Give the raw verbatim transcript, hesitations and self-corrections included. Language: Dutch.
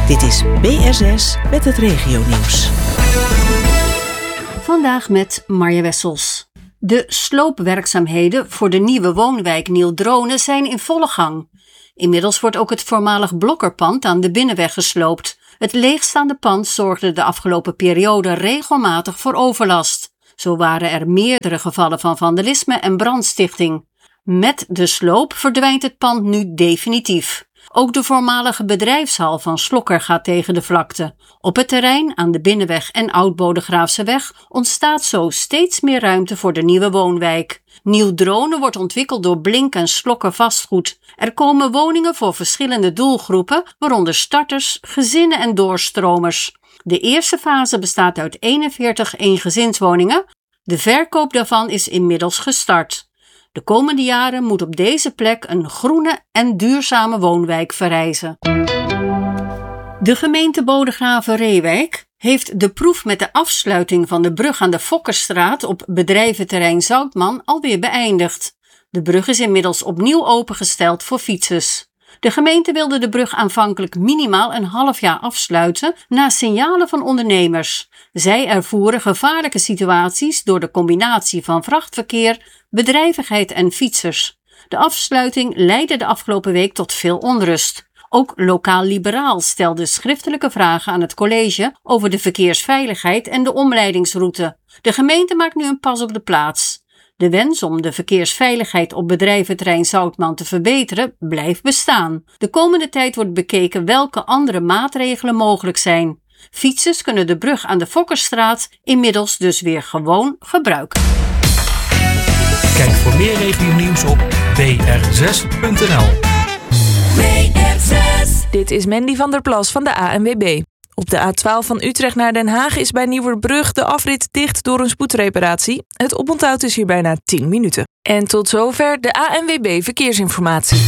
Dit is B S S met het regionieuws. Vandaag met Marja Wessels. De sloopwerkzaamheden voor de nieuwe woonwijk Nieuw-Dronen zijn in volle gang. Inmiddels wordt ook het voormalig Blokkerpand aan de Binnenweg gesloopt. Het leegstaande pand zorgde de afgelopen periode regelmatig voor overlast. Zo waren er meerdere gevallen van vandalisme en brandstichting. Met de sloop verdwijnt het pand nu definitief. Ook de voormalige bedrijfshal van Slokker gaat tegen de vlakte. Op het terrein aan de Binnenweg en Oud-Bodegraafseweg ontstaat zo steeds meer ruimte voor de nieuwe woonwijk. Nieuw-Dronen wordt ontwikkeld door Blink en Slokker Vastgoed. Er komen woningen voor verschillende doelgroepen, waaronder starters, gezinnen en doorstromers. De eerste fase bestaat uit eenenveertig eengezinswoningen. De verkoop daarvan is inmiddels gestart. De komende jaren moet op deze plek een groene en duurzame woonwijk verrijzen. De gemeente Bodegraven-Reewijk heeft de proef met de afsluiting van de brug aan de Fokkerstraat op bedrijventerrein Zoutman alweer beëindigd. De brug is inmiddels opnieuw opengesteld voor fietsers. De gemeente wilde de brug aanvankelijk minimaal een half jaar afsluiten na signalen van ondernemers. Zij ervoeren gevaarlijke situaties door de combinatie van vrachtverkeer, bedrijvigheid en fietsers. De afsluiting leidde de afgelopen week tot veel onrust. Ook Lokaal Liberaal stelde schriftelijke vragen aan het college over de verkeersveiligheid en de omleidingsroute. De gemeente maakt nu een pas op de plaats. De wens om de verkeersveiligheid op bedrijventerrein Zoutman te verbeteren blijft bestaan. De komende tijd wordt bekeken welke andere maatregelen mogelijk zijn. Fietsers kunnen de brug aan de Fokkerstraat inmiddels dus weer gewoon gebruiken. Kijk voor meer regionieuws op b r zes punt n l. B R zes. Dit is Mandy van der Plas van de A N W B. Op de A twaalf van Utrecht naar Den Haag is bij Nieuwerbrug de afrit dicht door een spoedreparatie. Het oponthoud is hier bijna tien minuten. En tot zover de A N W B Verkeersinformatie.